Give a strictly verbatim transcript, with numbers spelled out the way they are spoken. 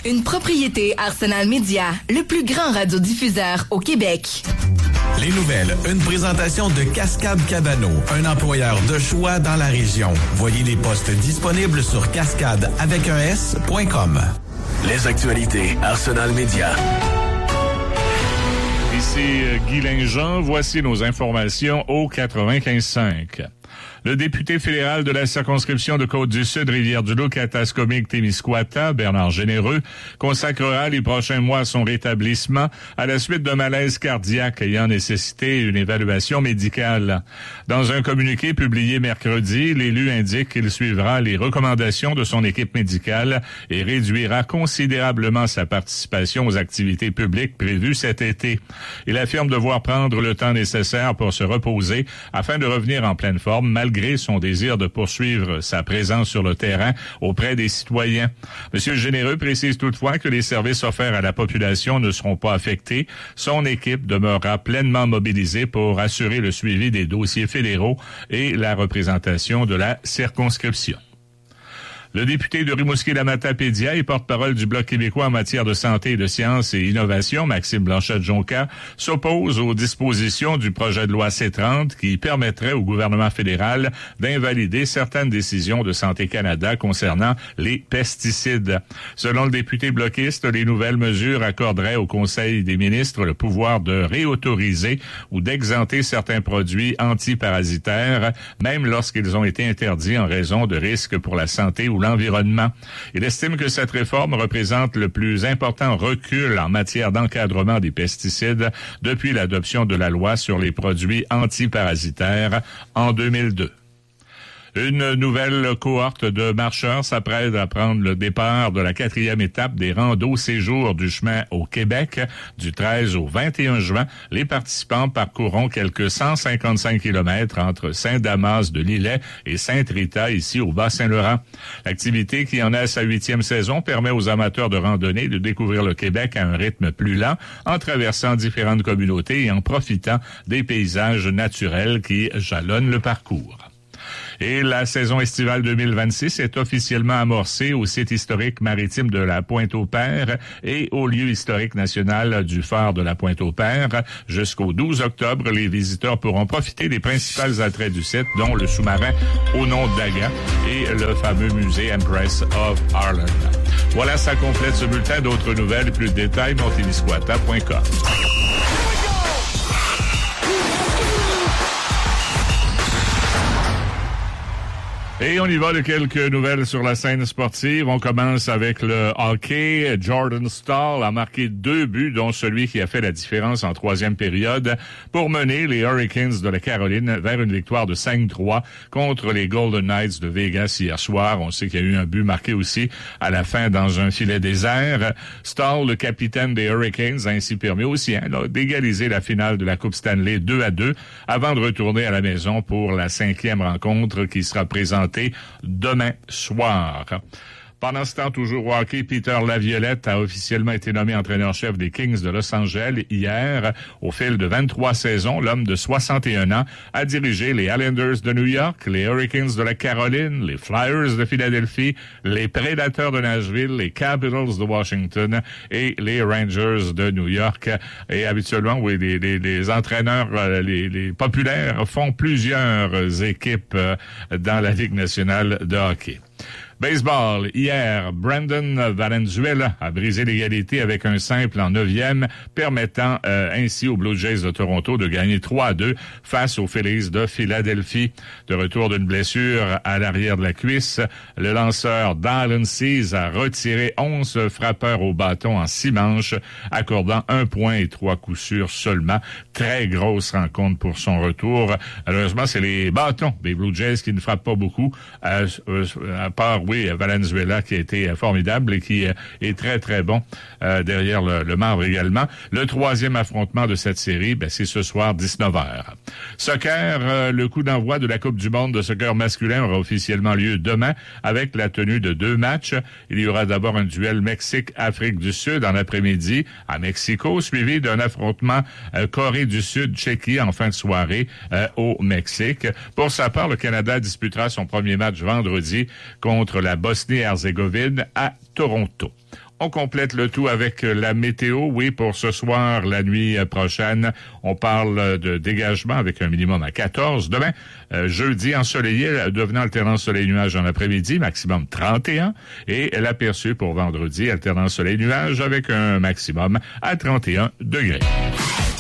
Une propriété Arsenal Média, le plus grand radiodiffuseur au Québec. Les nouvelles, une présentation de Cascade Cabano, un employeur de choix dans la région. Voyez les postes disponibles sur cascade avec un S point com. Les actualités Arsenal Média. Ici Guy Linjean, voici nos informations au quatre-vingt-quinze cinq. Le député fédéral de la circonscription de Côte-du-Sud, Rivière-du-Loup, Atascomique, Témiscouata, Bernard Généreux, consacrera les prochains mois à son rétablissement à la suite d'un malaise cardiaque ayant nécessité une évaluation médicale. Dans un communiqué publié mercredi, l'élu indique qu'il suivra les recommandations de son équipe médicale et réduira considérablement sa participation aux activités publiques prévues cet été. Il affirme devoir prendre le temps nécessaire pour se reposer afin de revenir en pleine forme, malgré son désir de poursuivre sa présence sur le terrain auprès des citoyens. Monsieur Généreux précise toutefois que les services offerts à la population ne seront pas affectés. Son équipe demeurera pleinement mobilisée pour assurer le suivi des dossiers fédéraux et la représentation de la circonscription. Le député de Rimouski-Lamatapédia et porte-parole du Bloc québécois en matière de santé, de sciences et innovation, Maxime Blanchette-Jonca, s'oppose aux dispositions du projet de loi C trente qui permettrait au gouvernement fédéral d'invalider certaines décisions de Santé Canada concernant les pesticides. Selon le député bloquiste, les nouvelles mesures accorderaient au Conseil des ministres le pouvoir de réautoriser ou d'exenter certains produits antiparasitaires, même lorsqu'ils ont été interdits en raison de risques pour la santé ou l'environnement. Il estime que cette réforme représente le plus important recul en matière d'encadrement des pesticides depuis l'adoption de la loi sur les produits antiparasitaires en deux mille deux. Une nouvelle cohorte de marcheurs s'apprête à prendre le départ de la quatrième étape des randos séjours du chemin au Québec. Du treize au vingt et un juin, les participants parcourront quelques cent cinquante-cinq kilomètres entre Saint-Damas de Lillet et Sainte-Rita, ici au Bas-Saint-Laurent. L'activité, qui en a sa huitième saison, permet aux amateurs de randonnée de découvrir le Québec à un rythme plus lent, en traversant différentes communautés et en profitant des paysages naturels qui jalonnent le parcours. Et la saison estivale deux mille vingt-six est officiellement amorcée au site historique maritime de la Pointe-au-Père et au lieu historique national du phare de la Pointe-au-Père. Jusqu'au douze octobre, les visiteurs pourront profiter des principaux attraits du site, dont le sous-marin au nom d'Aga et le fameux musée Empress of Ireland. Voilà, ça complète ce bulletin. D'autres nouvelles et plus de détails, montémiscouata point com. Et on y va de quelques nouvelles sur la scène sportive. On commence avec le hockey. Jordan Staal a marqué deux buts, dont celui qui a fait la différence en troisième période pour mener les Hurricanes de la Caroline vers une victoire de cinq trois contre les Golden Knights de Vegas hier soir. On sait qu'il y a eu un but marqué aussi à la fin dans un filet désert. Staal, le capitaine des Hurricanes, a ainsi permis aux siens là, d'égaliser la finale de la Coupe Stanley deux à deux avant de retourner à la maison pour la cinquième rencontre qui sera présentée demain soir. Pendant ce temps, toujours au hockey, Peter Laviolette a officiellement été nommé entraîneur-chef des Kings de Los Angeles hier. Au fil de vingt-trois saisons, l'homme de soixante et un ans a dirigé les Islanders de New York, les Hurricanes de la Caroline, les Flyers de Philadelphie, les Prédateurs de Nashville, les Capitals de Washington et les Rangers de New York. Et habituellement, oui, les, les, les entraîneurs, les, les populaires font plusieurs équipes dans la Ligue nationale de hockey. Baseball, hier, Brandon Valenzuela a brisé l'égalité avec un simple en neuvième, permettant euh, ainsi aux Blue Jays de Toronto de gagner trois à deux face aux Phillies de Philadelphie. De retour d'une blessure à l'arrière de la cuisse, le lanceur Dylan Cease a retiré onze frappeurs au bâton en six manches, accordant un point et trois coups sûrs seulement. Très grosse rencontre pour son retour. Malheureusement, c'est les bâtons des Blue Jays qui ne frappent pas beaucoup, à, à part, oui, Valenzuela qui a été formidable et qui est très, très bon euh, derrière le, le marbre également. Le troisième affrontement de cette série, ben, c'est ce soir, dix-neuf heures. Soccer, euh, le coup d'envoi de la Coupe du monde de soccer masculin aura officiellement lieu demain avec la tenue de deux matchs. Il y aura d'abord un duel Mexique-Afrique du Sud en après-midi à Mexico, suivi d'un affrontement euh, Corée du Sud-Tchéquie en fin de soirée euh, au Mexique. Pour sa part, le Canada disputera son premier match vendredi contre la Bosnie-Herzégovine à Toronto. On complète le tout avec la météo. Oui, pour ce soir, la nuit prochaine, on parle de dégagement avec un minimum à quatorze. Demain, euh, jeudi, ensoleillé, devenant alternant soleil-nuage en après-midi, maximum trente et un. Et l'aperçu pour vendredi, alternant soleil-nuage avec un maximum à trente et un degrés.